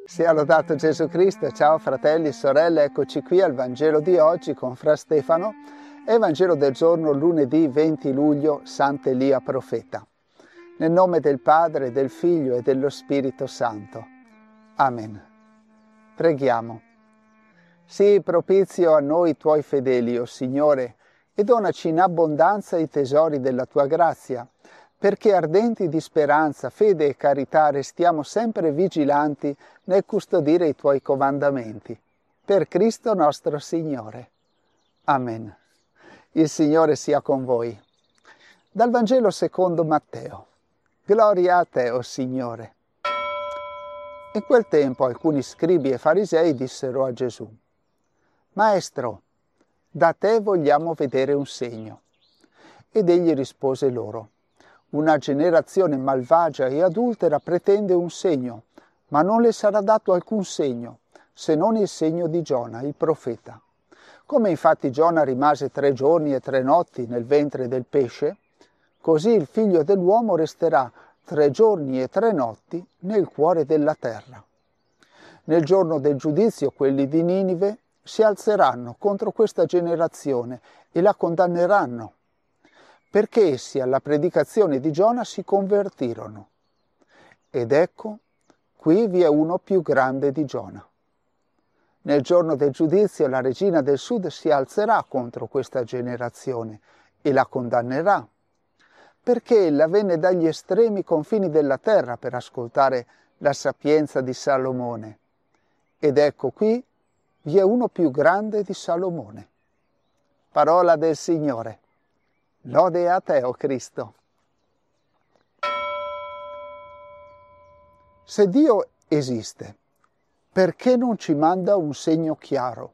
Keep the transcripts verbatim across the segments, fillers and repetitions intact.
Sia lodato Gesù Cristo. Ciao fratelli e sorelle, eccoci qui al Vangelo di oggi con Fra Stefano e Vangelo del giorno lunedì venti luglio, Sant'Elia profeta. Nel nome del Padre, del Figlio e dello Spirito Santo. Amen. Preghiamo. Sii propizio a noi tuoi fedeli, o Signore, e donaci in abbondanza i tesori della tua grazia, perché ardenti di speranza, fede e carità restiamo sempre vigilanti nel custodire i tuoi comandamenti. Per Cristo nostro Signore. Amen. Il Signore sia con voi. Dal Vangelo secondo Matteo. Gloria a te, o Signore. In quel tempo alcuni scribi e farisei dissero a Gesù: Maestro, da te vogliamo vedere un segno. Ed egli rispose loro: Una generazione malvagia e adultera pretende un segno, ma non le sarà dato alcun segno, se non il segno di Giona, il profeta. Come infatti Giona rimase tre giorni e tre notti nel ventre del pesce, così il Figlio dell'uomo resterà tre giorni e tre notti nel cuore della terra. Nel giorno del giudizio quelli di Ninive si alzeranno contro questa generazione e la condanneranno, perché essi alla predicazione di Giona si convertirono. Ed ecco, qui vi è uno più grande di Giona. Nel giorno del giudizio la regina del sud si alzerà contro questa generazione e la condannerà, perché ella venne dagli estremi confini della terra per ascoltare la sapienza di Salomone. Ed ecco qui vi è uno più grande di Salomone. Parola del Signore. Lode a te, o Cristo. Se Dio esiste, perché non ci manda un segno chiaro?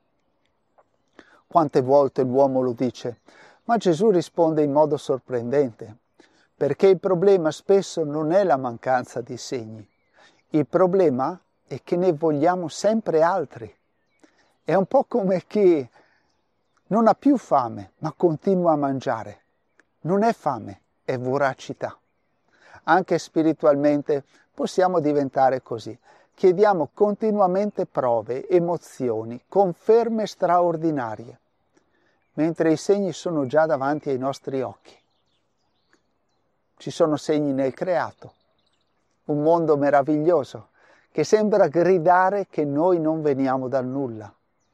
Quante volte l'uomo lo dice, ma Gesù risponde in modo sorprendente, perché il problema spesso non è la mancanza di segni. Il problema è che ne vogliamo sempre altri. È un po' come chi non ha più fame, ma continua a mangiare. Non è fame, è voracità. Anche spiritualmente possiamo diventare così. Chiediamo continuamente prove, emozioni, conferme straordinarie, mentre i segni sono già davanti ai nostri occhi. Ci sono segni nel creato, un mondo meraviglioso che sembra gridare che noi non veniamo dal nulla.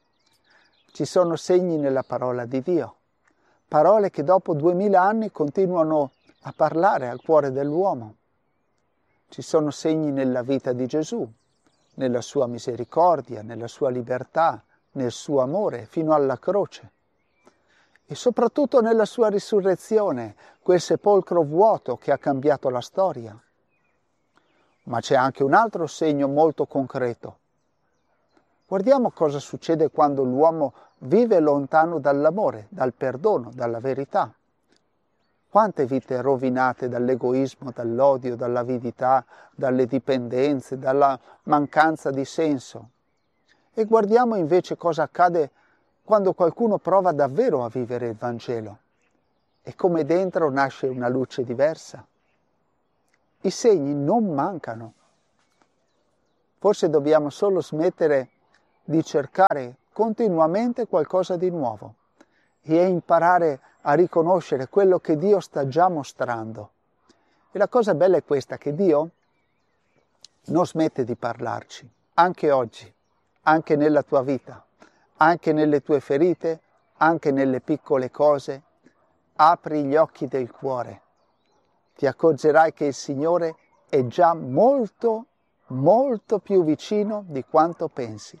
Ci sono segni nella parola di Dio. Parole che dopo duemila anni continuano a parlare al cuore dell'uomo. Ci sono segni nella vita di Gesù, nella sua misericordia, nella sua libertà, nel suo amore fino alla croce. E soprattutto nella sua risurrezione, quel sepolcro vuoto che ha cambiato la storia. Ma c'è anche un altro segno molto concreto. Guardiamo cosa succede quando l'uomo vive lontano dall'amore, dal perdono, dalla verità. Quante vite rovinate dall'egoismo, dall'odio, dall'avidità, dalle dipendenze, dalla mancanza di senso. E guardiamo invece cosa accade quando qualcuno prova davvero a vivere il Vangelo e come dentro nasce una luce diversa. I segni non mancano. Forse dobbiamo solo smettere di cercare continuamente qualcosa di nuovo e imparare a riconoscere quello che Dio sta già mostrando. E la cosa bella è questa, che Dio non smette di parlarci, anche oggi, anche nella tua vita, anche nelle tue ferite, anche nelle piccole cose. Apri gli occhi del cuore, ti accorgerai che il Signore è già molto, molto più vicino di quanto pensi.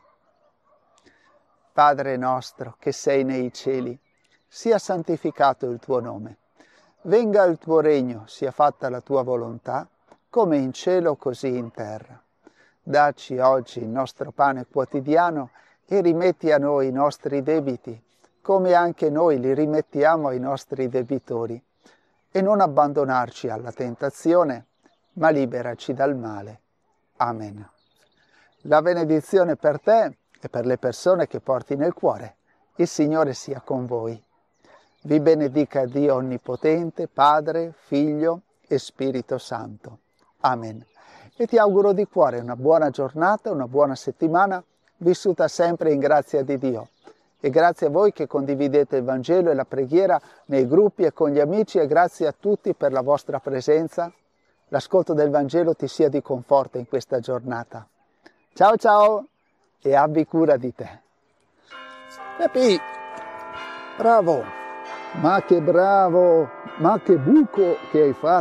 Padre nostro che sei nei cieli, sia santificato il tuo nome. Venga il tuo regno, sia fatta la tua volontà, come in cielo così in terra. Dacci oggi il nostro pane quotidiano e rimetti a noi i nostri debiti, come anche noi li rimettiamo ai nostri debitori. E non abbandonarci alla tentazione, ma liberaci dal male. Amen. La benedizione per te e per le persone che porti nel cuore. Il Signore sia con voi. Vi benedica Dio Onnipotente, Padre, Figlio e Spirito Santo. Amen. e ti auguro di cuore una buona giornata, una buona settimana, vissuta sempre in grazia di Dio. E grazie a voi che condividete il Vangelo e la preghiera nei gruppi e con gli amici, e grazie a tutti per la vostra presenza. L'ascolto del Vangelo ti sia di conforto in questa giornata. Ciao ciao e abbi cura di te. Peppi, bravo! Ma che bravo! Ma che buco che hai fatto!